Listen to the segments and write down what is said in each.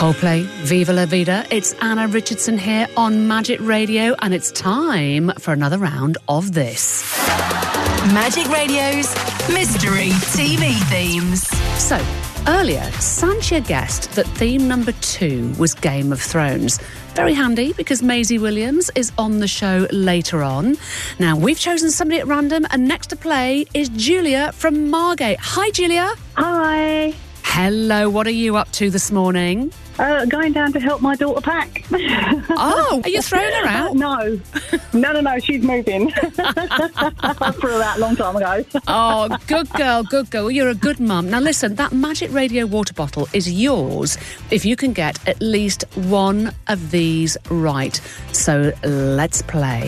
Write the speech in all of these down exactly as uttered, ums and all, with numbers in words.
Coldplay, Viva La Vida. It's Anna Richardson here on Magic Radio, and it's time for another round of this. Magic Radio's Mystery T V Themes. So, earlier, Sanchia guessed that theme number two was Game of Thrones. Very handy, because Maisie Williams is on the show later on. Now, we've chosen somebody at random, and next to play is Julia from Margate. Hi, Julia. Hi. Hello, what are you up to this morning? Uh, going down to help my daughter pack. Oh, are you throwing her out? No. No, no, no, she's moving. I threw her out a long time ago. Oh, good girl, good girl. You're a good mum. Now listen, that Magic Radio water bottle is yours if you can get at least one of these right. So let's play.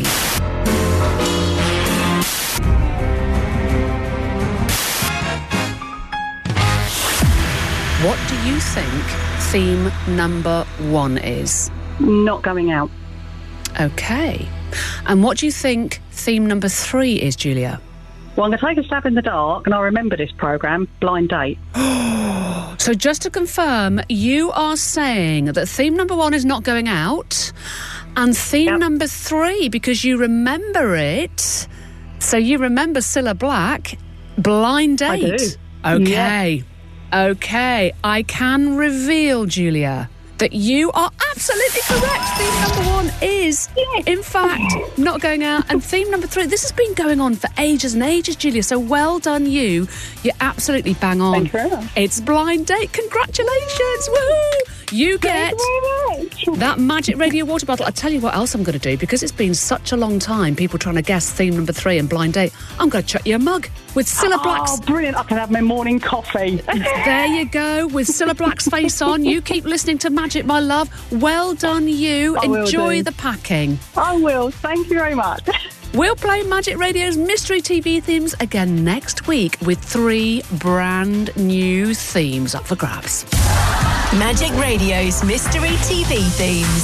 What do you think theme number one is? Not going out. Okay. And what do you think theme number three is, Julia? Well, I'm going to take a stab in the dark, and I remember this programme, Blind Date. So just to confirm, you are saying that theme number one is not going out, and theme Yep. number three, because you remember it, so you remember Cilla Black, Blind I Date. do. Okay. Yeah. Okay, I can reveal, Julia, that you are absolutely correct. Theme number one is, in fact, not going out. And theme number three, this has been going on for ages and ages, Julia. So well done you. You're absolutely bang on. Thank you very much. It's Blind Date. Congratulations. Woohoo! You get Thank you very much. that Magic Radio water bottle. I'll tell you what else I'm going to do, because it's been such a long time, people trying to guess theme number three and Blind Date. I'm going to chuck you a mug with Cilla Black's. Oh, brilliant. I can have my morning coffee. There you go, with Cilla Black's face on. You keep listening to Magic, my love. Well done, you. I will Enjoy do. the packing. I will. Thank you very much. We'll play Magic Radio's Mystery T V themes again next week with three brand new themes up for grabs. Magic Radio's Mystery T V Themes.